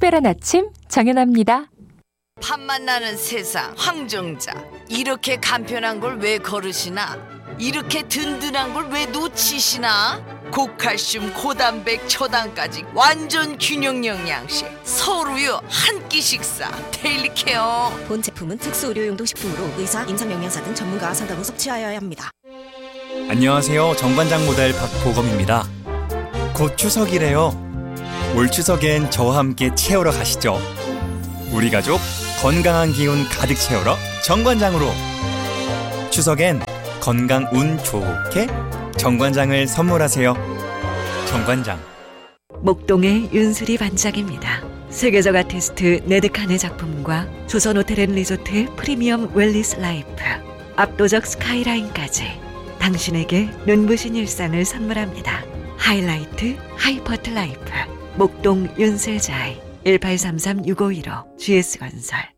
특별한 아침 정연아입니다. 밥 만나는 세상 황정자, 이렇게 간편한 걸 왜 거르시나? 이렇게 든든한 걸 왜 놓치시나? 고칼슘, 고단백, 초당까지 완전 균형 영양식 서울우유 한 끼 식사 데일리 케어. 본 제품은 특수 의료용도 식품으로 의사, 임상영양사 등 전문가와 상담 후 섭취하여야 합니다. 안녕하세요. 정관장 모델 박보검입니다. 곧 추석이래요. 올 추석엔 저와 함께 채우러 가시죠. 우리 가족 건강한 기운 가득 채우러 정관장으로. 추석엔 건강 운 좋게 정관장을 선물하세요. 정관장. 목동의 윤수리 반장입니다. 세계적 아티스트 네드칸의 작품과 조선 호텔앤리조트의 프리미엄 웰리스 라이프, 압도적 스카이라인까지 당신에게 눈부신 일상을 선물합니다. 하이라이트 하이퍼트 라이프, 목동 윤슬자이 1833-6515 GS건설.